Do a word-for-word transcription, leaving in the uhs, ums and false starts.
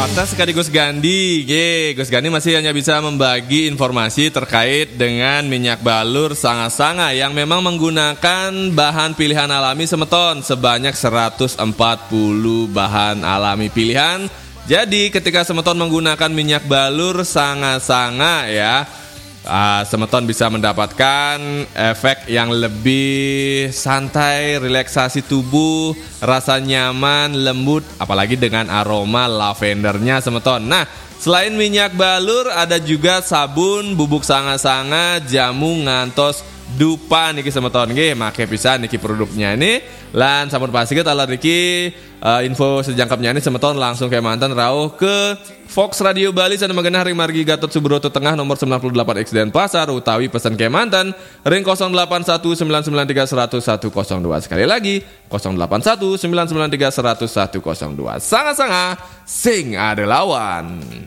Atas sekaligus Gandhi, Ye, Gus Gandhi masih hanya bisa membagi informasi terkait dengan minyak balur sanga-sanga yang memang menggunakan bahan pilihan alami semeton sebanyak seratus empat puluh bahan alami pilihan. Jadi ketika semeton menggunakan minyak balur sanga-sanga ya, Uh, semeton bisa mendapatkan efek yang lebih santai, relaksasi tubuh, rasa nyaman, lembut, apalagi dengan aroma lavendernya semeton. Nah, selain minyak balur ada juga sabun, bubuk sanga-sanga, jamu ngantos dupa niki semeton nggih, make pisan niki produknya ini. Lan sampun pasikeut ala niki uh, info sejangkapnya ini semeton langsung ke mantan rawuh ke Fox Radio Bali sana magenah ring margi Gatot Subroto Tengah nomor sembilan puluh delapan X Denpasar utawi pesan ke mantan ring nol delapan satu sembilan sembilan tiga satu satu nol dua. Sekali lagi nol delapan satu sembilan sembilan tiga satu satu nol dua. Sanga-sanga sing ada lawan.